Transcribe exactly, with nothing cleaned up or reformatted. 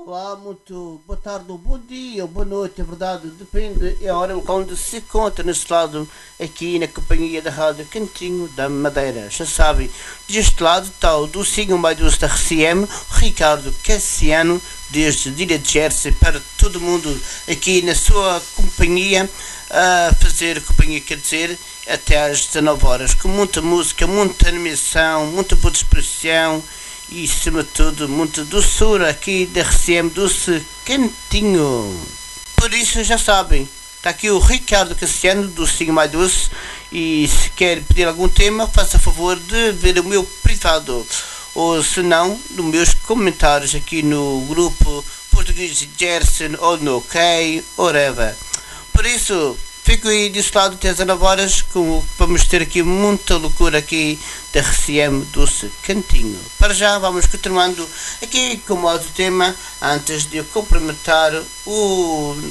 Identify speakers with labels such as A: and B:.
A: Olá, muito boa tarde ou bom dia ou boa noite, é verdade, depende, é a hora onde se encontra nesse lado, aqui na companhia da Rádio Cantinho da Madeira. Já sabem, deste lado está o Docinho mais doce da R C M, Ricardo Cassiano, desde Ilha de Jersey, para todo mundo aqui na sua companhia, a fazer companhia, quer dizer, até às dezanove horas, com muita música, muita animação, muita boa disposição e, acima de tudo, muita doçura aqui da R C M Doce Cantinho. Por isso, já sabem, está aqui o Ricardo Cassiano, do Docinho Mais Doce, e se quer pedir algum tema, faça favor de ver o meu privado, ou se não, nos meus comentários aqui no grupo Português de Jersey, ou no OK, whatever. Por isso, fico aí desse lado até às dezanove horas, com, vamos ter aqui muita loucura aqui da R C M Doce Cantinho. Para já vamos continuando aqui com mais o tema, antes de eu cumprimentar o